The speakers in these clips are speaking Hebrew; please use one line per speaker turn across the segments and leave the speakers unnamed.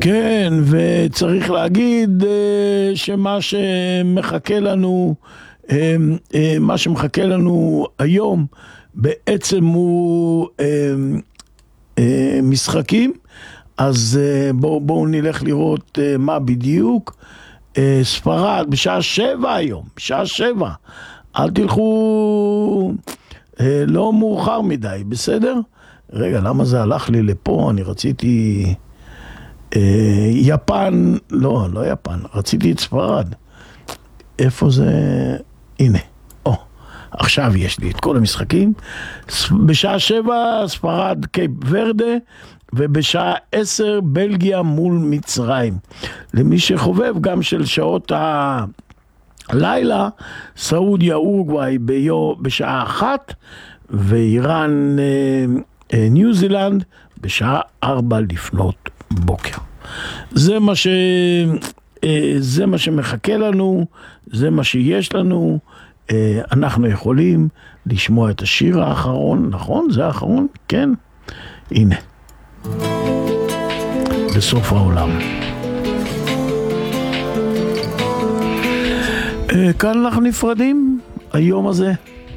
כן, וצריך להגיד שמה שמחכה לנו, מה שמחכה לנו היום בעצם הוא משחקים, אז בואו נלך לראות מה בדיוק. ספרד בשעה 7 היום, בשעה 7. אל תלכו לא מאוחר מדי, בסדר? רגע, למה זה הלך לי לפה? אני רציתי יפן, לא יפן, רציתי את ספרד. איפה זה? הנה, עכשיו יש לי את כל המשחקים. בשעה 7 ספרד קייפ ורדה, ובשעה 10 בלגיה מול מצרים. למי שחובב גם של שעות הלילה, סעודיה אורוגוואי בשעה 1, ואיראן ניו זילנד בשעה 4 לפנות בוקר. זה מה שמחכה לנו, זה מה שיש לנו. אנחנו יכולים לשמוע את השיר האחרון, נכון? זה האחרון? כן? הנה. בסוף העולם. כאן אנחנו נפרדים היום הזה.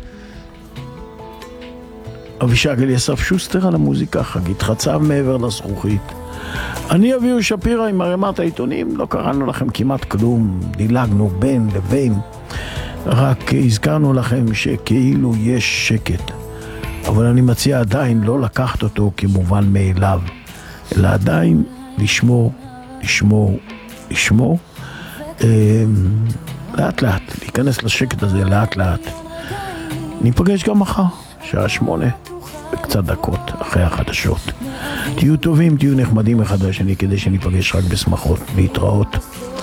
אבישג אליסף שוסטר על המוזיקה, חגית חצב מעבר לזכוכית. אני אביהו שפירא עם הרמת העיתונים, לא קראנו לכם כמעט כלום, דילגנו בין לבין, רק הזכרנו לכם שכאילו יש שקט, אבל אני מציע עדיין לא לקחת אותו כמובן מאליו, אלא עדיין לשמור, לאט לאט, להיכנס לשקט הזה לאט לאט. ניפגש גם מחר, שעה 8 וקצת דקות אחרי החדשות. תהיו טובים, תהיו נחמדים אחד לשני כדי שניפגש רק בשמחות. להתראות.